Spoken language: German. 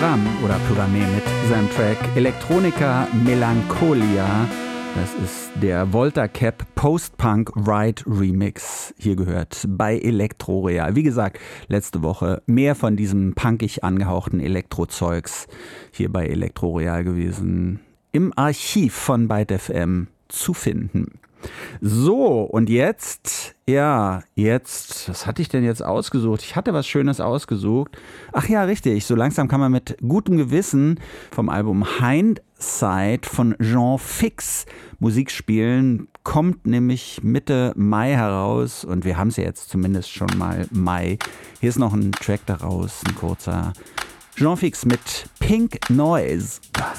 oder Pyramé mit seinem Track Electronica Melancholia. Das ist der Volta Cap Post-Punk Ride Remix. Hier gehört bei Elektroreal. Wie gesagt, letzte Woche mehr von diesem punkig angehauchten Elektrozeugs hier bei Elektroreal gewesen. Im Archiv von Byte FM zu finden. So, und jetzt, was hatte ich denn jetzt ausgesucht? Ich hatte was Schönes ausgesucht. Ach ja, richtig, so langsam kann man mit gutem Gewissen vom Album Hindsight von Jean Fix Musik spielen. Kommt nämlich Mitte Mai heraus und wir haben es ja jetzt zumindest schon mal Mai. Hier ist noch ein Track daraus, ein kurzer. Jean Fix mit Pink Noise. Was?